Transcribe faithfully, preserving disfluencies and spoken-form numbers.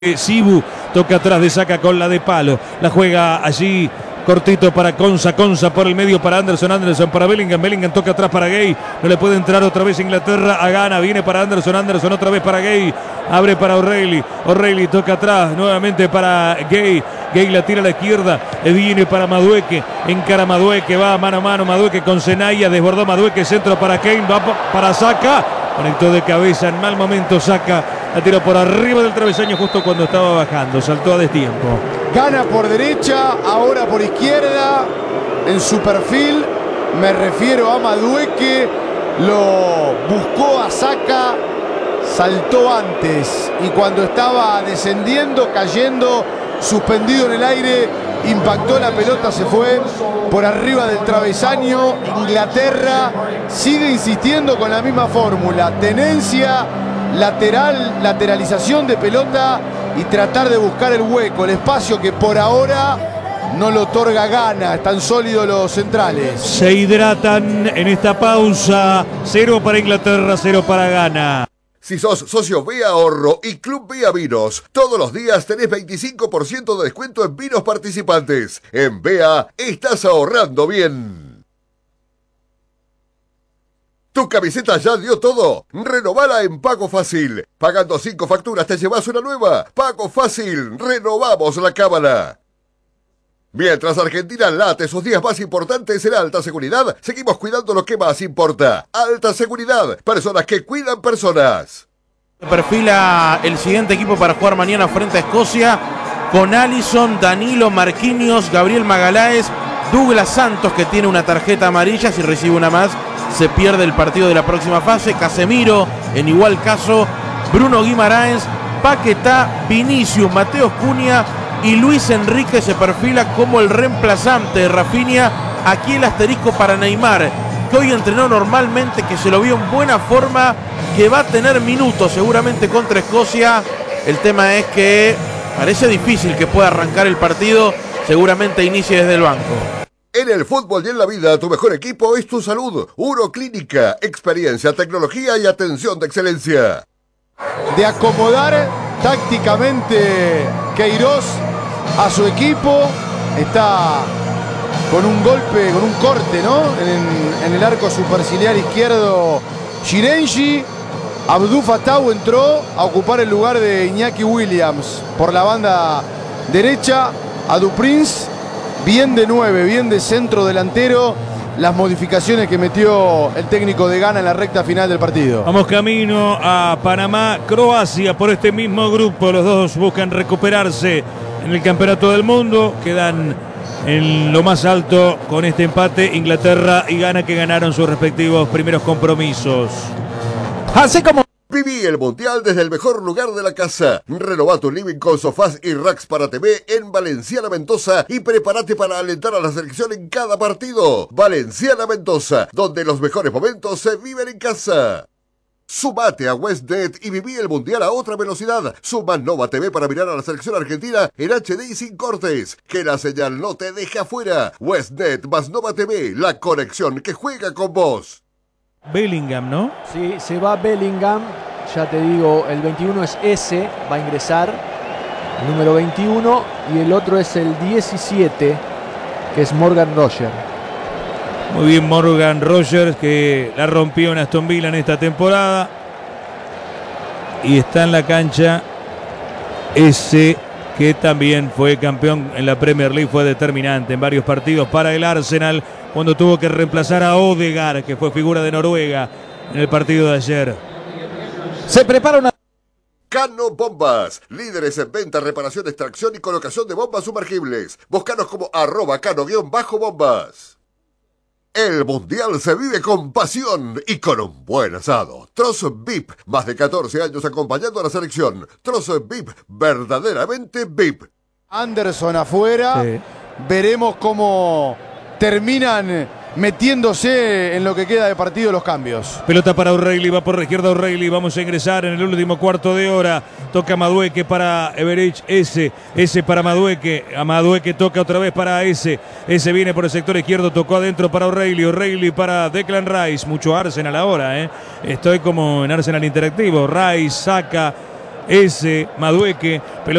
Sibu toca atrás de Saca con la de palo, la juega allí cortito para Konsa, Konsa por el medio para Anderson, Anderson para Bellingham, Bellingham toca atrás para Gay, no le puede entrar otra vez Inglaterra a Ghana, viene para Anderson, Anderson otra vez para Gay, abre para O'Reilly, O'Reilly toca atrás nuevamente para Gay, Gay la tira a la izquierda, viene para Madueke, encara Madueke, va mano a mano Madueke con Senaya, desbordó Madueke, centro para Kane, va para Saca, conectó de cabeza en mal momento Saca, la tiró por arriba del travesaño justo cuando estaba bajando, saltó a destiempo. Gana por derecha, ahora por izquierda, en su perfil, me refiero a Madueke, lo buscó a Saca, saltó antes y cuando estaba descendiendo, cayendo, suspendido en el aire, impactó la pelota, se fue por arriba del travesaño. Inglaterra sigue insistiendo con la misma fórmula, tenencia, lateral, lateralización de pelota y tratar de buscar el hueco, el espacio que por ahora no lo otorga Ghana. Están sólidos los centrales. Se hidratan en esta pausa. Cero para Inglaterra, cero para Ghana. Si sos socio Vía Ahorro y Club Vía Vinos, todos los días tenés veinticinco por ciento de descuento en vinos participantes. En Vea estás ahorrando bien. ¿Tu camiseta ya dio todo? Renovala en Pago Fácil. Pagando cinco facturas te llevas una nueva. Pago Fácil. Renovamos la cábala. Mientras Argentina late sus días más importantes en alta seguridad, seguimos cuidando lo que más importa. Alta seguridad. Personas que cuidan personas. Perfila el siguiente equipo para jugar mañana frente a Escocia con Alisson, Danilo, Marquinhos, Gabriel Magaláes, Douglas Santos, que tiene una tarjeta amarilla. Si recibe una más se pierde el partido de la próxima fase. Casemiro, en igual caso, Bruno Guimaraes, Paquetá, Vinicius, Mateus Cunha y Luis Enrique se perfila como el reemplazante de Rafinha. Aquí el asterisco para Neymar, que hoy entrenó normalmente, que se lo vio en buena forma, que va a tener minutos seguramente contra Escocia. El tema es que parece difícil que pueda arrancar el partido, seguramente inicie desde el banco. En el fútbol y en la vida, tu mejor equipo es tu salud. Uroclínica, experiencia, tecnología y atención de excelencia. De acomodar tácticamente Queiroz a su equipo, está con un golpe, con un corte, ¿no? En, en el arco superciliar izquierdo Chirenji. Abdou Fatau entró a ocupar el lugar de Iñaki Williams por la banda derecha. Adu Prince, bien de nueve, bien de centro delantero. Las modificaciones que metió el técnico de Ghana en la recta final del partido. Vamos camino a Panamá, Croacia por este mismo grupo. Los dos buscan recuperarse en el Campeonato del Mundo. Quedan en lo más alto con este empate Inglaterra y Ghana, que ganaron sus respectivos primeros compromisos. Así como Viví el Mundial desde el mejor lugar de la casa. Renová tu living con sofás y racks para T V en Valenciana Mendoza y prepárate para alentar a la selección en cada partido. Valenciana Mendoza, donde los mejores momentos se viven en casa. Sumate a WestNet y viví el Mundial a otra velocidad. Suma Nova T V para mirar a la selección argentina en H D y sin cortes. Que la señal no te deje afuera. WestNet más Nova T V, la conexión que juega con vos. Bellingham, ¿no? Sí, se va Bellingham. Ya te digo, el veintiuno es ese, va a ingresar. El número veintiuno. Y el otro es el diecisiete, que es Morgan Rogers. Muy bien Morgan Rogers, que la rompió en Aston Villa en esta temporada. Y está en la cancha ese que también fue campeón en la Premier League, fue determinante en varios partidos para el Arsenal cuando tuvo que reemplazar a Odegaard, que fue figura de Noruega en el partido de ayer. se prepara una... Cano Bombas, líderes en venta, reparación, extracción y colocación de bombas sumergibles. Búscanos como arroba cano-bombas. El Mundial se vive con pasión y con un buen asado. Trozo V I P, más de catorce años acompañando a la selección. Trozo V I P, verdaderamente V I P. Anderson afuera. Sí. Veremos cómo terminan metiéndose en lo que queda de partido los cambios. Pelota para O'Reilly, va por la izquierda O'Reilly, vamos a ingresar en el último cuarto de hora. Toca Madueke para Everett, S, S para Madueke, a Madueke toca otra vez para S, S viene por el sector izquierdo, tocó adentro para O'Reilly, O'Reilly para Declan Rice, mucho Arsenal ahora, ¿eh? Estoy como en Arsenal interactivo, Rice saca ese Madueque.